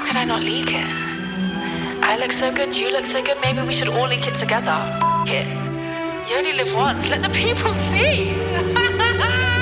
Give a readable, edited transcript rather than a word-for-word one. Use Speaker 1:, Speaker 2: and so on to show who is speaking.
Speaker 1: How could I not leak it? I look so good, you look so good, maybe we should all leak it together. F*** it. You only live once, let the people see.